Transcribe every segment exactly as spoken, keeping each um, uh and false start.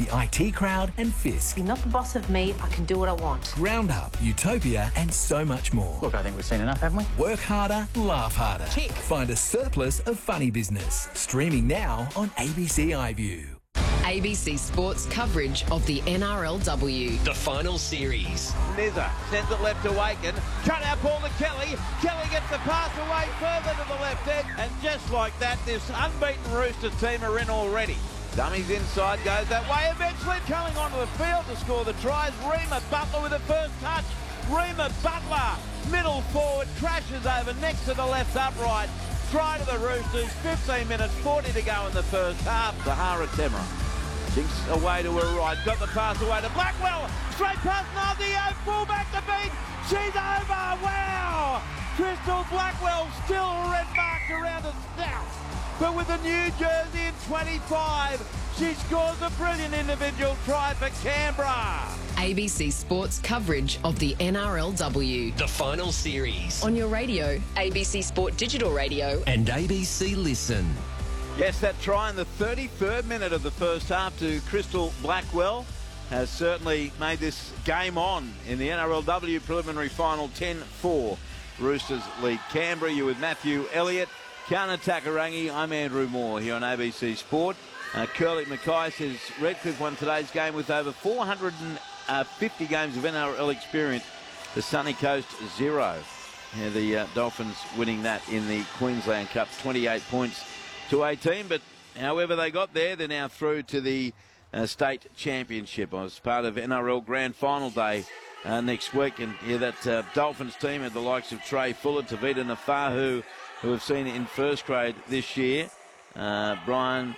the I T Crowd and Fisk. You're not the boss of me. I can do what I want. Roundup, Utopia and so much more. Look, I think we've seen enough, haven't we? Work harder, laugh harder. Tick. Find a surplus of funny business. Streaming now on A B C iView. A B C Sports coverage of the N R L W. The final series. Nizza sends it left to Waken. Cut out ball to Kelly. Kelly gets the pass away further to the left end. And just like that, this unbeaten Roosters team are in already. Dummies inside, goes that way. Eventually coming onto the field to score the tries. Reema Butler with the first touch. Reema Butler, middle forward, crashes over next to the left upright. Try to the Roosters. fifteen minutes, forty to go in the first half. Zahara Temra. Jinks away to her right, got the pass away to Blackwell, straight past Nazio, fullback to beat, she's over, wow! Crystal Blackwell still red marked around her snout, but with a new jersey in twenty-five, she scores a brilliant individual try for Canberra. A B C Sports coverage of the N R L W. The final series. On your radio, A B C Sport Digital Radio. And A B C Listen. Yes, that try in the thirty-third minute of the first half to Crystal Blackwell has certainly made this game on in the N R L W preliminary final. Ten four Roosters lead Canberra. You with Matthew Elliott, Kiana Takarangi. I'm Andrew Moore here on A B C Sport. Uh, Curly Mackay says Redcliffe won today's game with over four hundred fifty games of N R L experience. The Sunny Coast zero. Yeah, the uh, Dolphins winning that in the Queensland Cup, twenty-eight points to eighteen, but however they got there, they're now through to the uh, state championship. I was part of N R L Grand Final Day uh, next week, and yeah, that uh, Dolphins team had the likes of Trey Fuller, Tavita Nafahu, who have seen it in first grade this year. Uh, Brian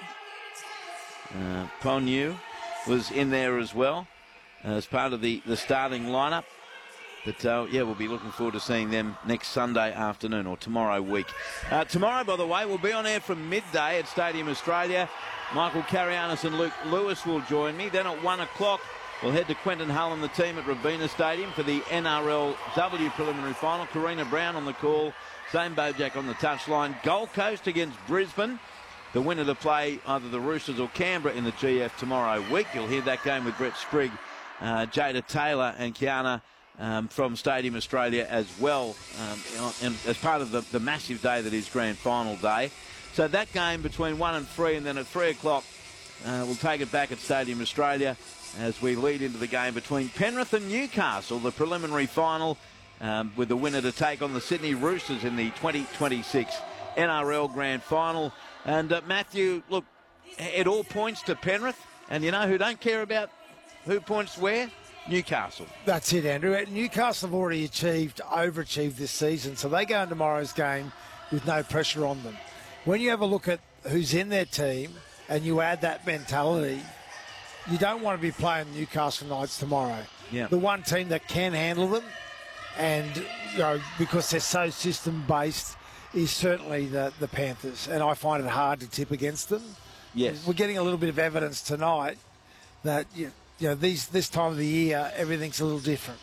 uh, Ponyu was in there as well uh, as part of the, the starting lineup. But, uh, yeah, we'll be looking forward to seeing them next Sunday afternoon or tomorrow week. Uh, tomorrow, by the way, we'll be on air from midday at Stadium Australia. Michael Carianis and Luke Lewis will join me. Then at one o'clock, we'll head to Quentin Hull and the team at Robina Stadium for the N R L W preliminary final. Karina Brown on the call. Zane Bojack on the touchline. Gold Coast against Brisbane. The winner to play either the Roosters or Canberra in the G F tomorrow week. You'll hear that game with Brett Sprigg, uh, Jada Taylor and Kiana Um, from Stadium Australia as well, um, and as part of the, the massive day that is Grand Final Day. So that game between one and three, and then at three o'clock, uh, we'll take it back at Stadium Australia as we lead into the game between Penrith and Newcastle, the preliminary final, um, with the winner to take on the Sydney Roosters in the twenty twenty-six N R L Grand Final. And uh, Matthew, look, it all points to Penrith, and you know who don't care about who points where? Newcastle. That's it, Andrew. Newcastle have already achieved, overachieved this season, so they go in tomorrow's game with no pressure on them. When you have a look at who's in their team and you add that mentality, you don't want to be playing Newcastle Knights tomorrow. Yeah. The one team that can handle them, and you know, because they're so system-based, is certainly the, the Panthers, and I find it hard to tip against them. Yes. We're getting a little bit of evidence tonight that you You know, these, this time of the year, everything's a little different.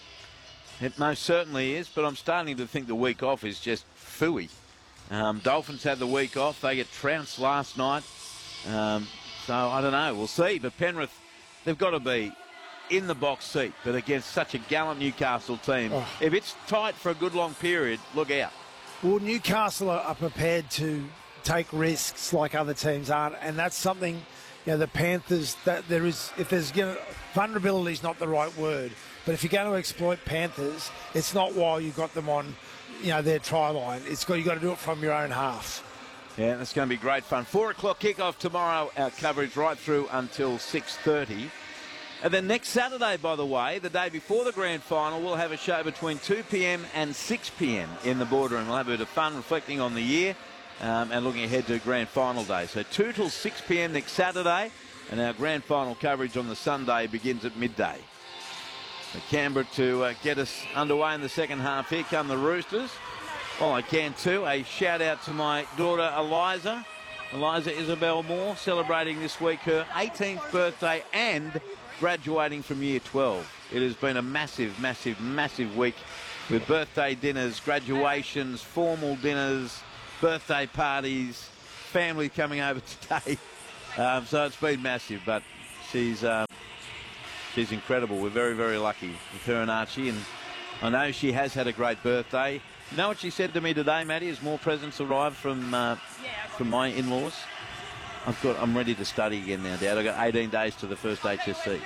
It most certainly is, but I'm starting to think the week off is just phooey. Um, Dolphins had the week off. They get trounced last night. Um, so, I don't know. We'll see. But Penrith, they've got to be in the box seat, but against such a gallant Newcastle team. Oh. If it's tight for a good long period, look out. Well, Newcastle are, are prepared to take risks like other teams aren't, and that's something... You know, the Panthers, that there is, if there's, you know, vulnerability is not the right word, but if you're going to exploit Panthers, it's not while you've got them on, you know, their try line. It's got, you've got to do it from your own half. Yeah, that's going to be great fun. Four o'clock kickoff tomorrow, our coverage right through until six thirty. And then next Saturday, by the way, the day before the grand final, we'll have a show between two p.m. and six p.m. in the boardroom. We'll have a bit of fun reflecting on the year. Um, and looking ahead to Grand Final Day. So two till six p.m. next Saturday, and our Grand Final coverage on the Sunday begins at midday. So Canberra to uh, get us underway in the second half. Here come the Roosters. Well, I can too. A shout out to my daughter Eliza. Eliza Isabel Moore, celebrating this week her eighteenth birthday and graduating from year twelve. It has been a massive, massive, massive week with birthday dinners, graduations, formal dinners, birthday parties, family coming over today. Um, so it's been massive, but she's uh, she's incredible. We're very, very lucky with her and Archie, and I know she has had a great birthday. You know what she said to me today, Maddie, as more presents arrived from uh, from my in-laws? I've got, I'm ready to study again now, Dad. I've got eighteen days to the first H S C.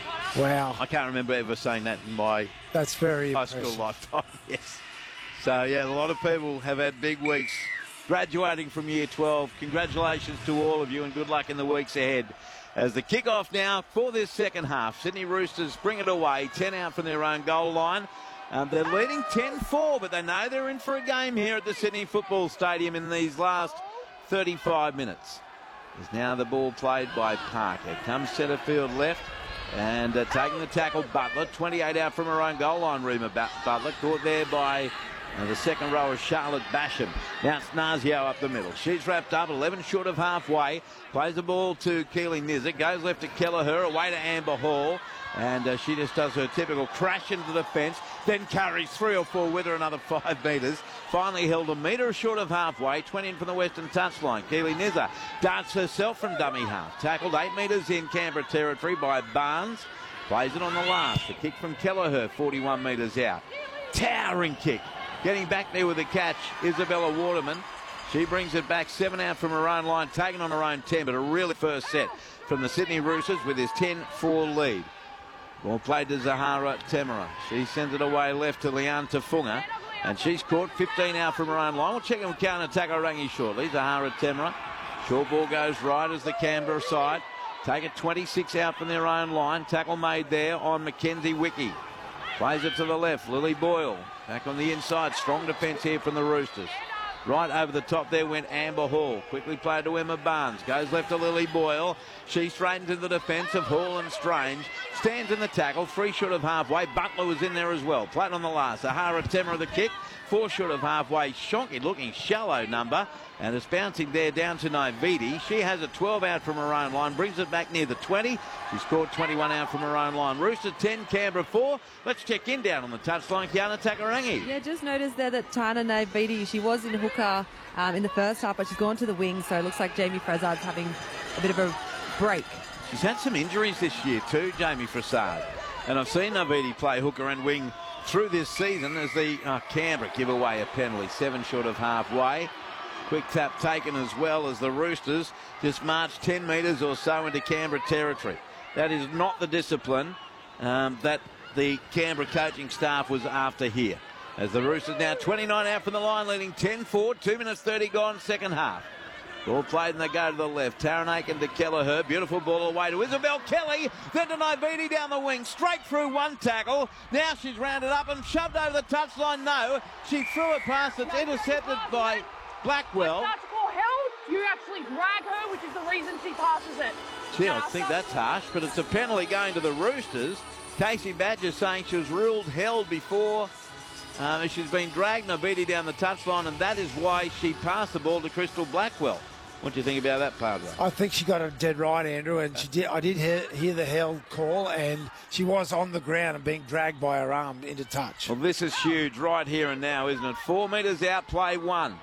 Wow. I can't remember ever saying that in my That's very high impressive. school lifetime. Yes. So, yeah, a lot of people have had big weeks graduating from year twelve. Congratulations to all of you and good luck in the weeks ahead. As the kick-off now for this second half, Sydney Roosters bring it away, ten out from their own goal line. Um, they're leading ten four, but they know they're in for a game here at the Sydney Football Stadium in these last thirty-five minutes. Is now the ball played by Parker. Comes centre field left and uh, taking the tackle, Butler. twenty-eight out from her own goal line, Rima Butler. Caught there by uh, the second rower, Charlotte Basham. Now it's Nazio up the middle. She's wrapped up, eleven short of halfway. Plays the ball to Keely Nizzard. Goes left to Kelleher, away to Amber Hall. And uh, she just does her typical crash into the fence, then carries three or four with her, another five metres. Finally held a metre short of halfway, twenty in from the western touchline. Keely Nizzard darts herself from dummy half. Tackled eight metres in Canberra territory by Barnes. Plays it on the last. The kick from Kelleher, forty-one metres out. Towering kick. Getting back there with the catch, Isabella Waterman. She brings it back, seven out from her own line, taken on her own ten, but a really first set from the Sydney Roosters with his ten four lead. Ball played to Zahara Temera. She sends it away left to Leanne Tafunga. And she's caught fifteen out from her own line. We'll check on counter Takarangi shortly. Zahara Temera. Short ball goes right as the Canberra side. Take it twenty-six out from their own line. Tackle made there on Mackenzie Wickie. Plays it to the left. Lily Boyle back on the inside. Strong defence here from the Roosters. Right over the top there went Amber Hall. Quickly played to Emma Barnes. Goes left to Lily Boyle. She straightens into the defence of Hall and Strange. Stands in the tackle. Three short of halfway. Butler was in there as well. Played on the last. Zahara Temera the kick. Four short of halfway. Shonky looking shallow number. And it's bouncing there down to Naividi. She has a twelve out from her own line. Brings it back near the twenty. She scored twenty-one out from her own line. Roosters ten, Canberra four. Let's check in down on the touchline. Kiana Takarangi. Yeah, just noticed there that Tana Naividi, she was in hooker um, in the first half, but she's gone to the wing. So it looks like Jamie Frassard's having a bit of a break. She's had some injuries this year too, Jamie Frassard. And I've seen Naividi play hooker and wing through this season as the uh, Canberra give away a penalty. Seven short of halfway. Quick tap taken as well as the Roosters just marched ten metres or so into Canberra territory. That is not the discipline um, that the Canberra coaching staff was after here. As the Roosters now twenty-nine out from the line, leading ten four, two minutes thirty gone, second half. Ball played and they go to the left. Taryn Aiken to Kelleher. Beautiful ball away to Isabel Kelly. Then to Naividi down the wing. Straight through one tackle. Now she's rounded up and shoved over the touchline. No, she threw a pass that's intercepted by Blackwell. If that's called held, you actually drag her, which is the reason she passes it. Gee, I think that's harsh, but it's a penalty going to the Roosters. Casey Badger saying she was ruled held before. Um, she's been dragged Naividi down the touchline, and that is why she passed the ball to Crystal Blackwell. What do you think about that, Padre? I think she got it dead right, Andrew, and she did. I did hear, hear the held call, and she was on the ground and being dragged by her arm into touch. Well, this is huge right here and now, isn't it? Four metres out, play one.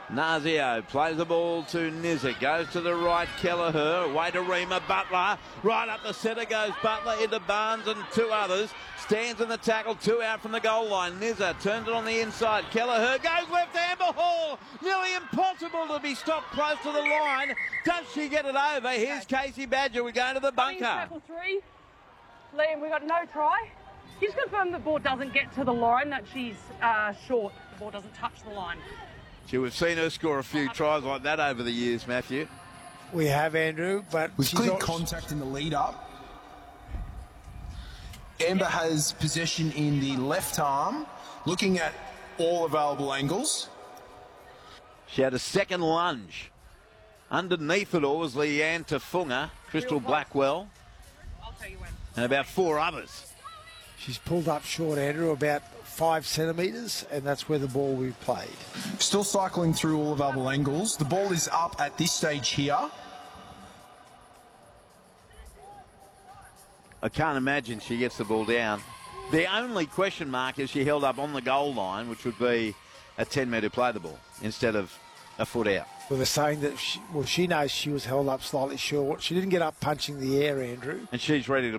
Nazio plays the ball to Nizzard, goes to the right, Kelleher, away to Rima Butler, right up the centre goes Butler into Barnes and two others, stands in the tackle, two out from the goal line. Nizzard turns it on the inside, Kelleher goes left, Amber Hall, nearly impossible to be stopped close to the line. Does she get it over? Here's Casey Badger, we're going to the bunker. Tackle three. Liam, we got no try. He's confirmed the ball doesn't get to the line, that she's uh, short. The ball doesn't touch the line. Gee, we've seen her score a few tries like that over the years, Matthew. We have, Andrew, but with she's clear not... contact in the lead up. Amber has possession in the left arm, looking at all available angles. She had a second lunge. Underneath it all was Leanne Tafunga, Crystal Blackwell, I'll tell you when. and about four others. She's pulled up short, Andrew, about five centimetres, and that's where the ball will be played. Still cycling through all available angles. The ball is up at this stage here. I can't imagine she gets the ball down. The only question mark is she held up on the goal line, which would be a ten metre play the ball instead of a foot out. Well, they're saying that, she, well, she knows she was held up slightly short. She didn't get up punching the air, Andrew. And she's ready to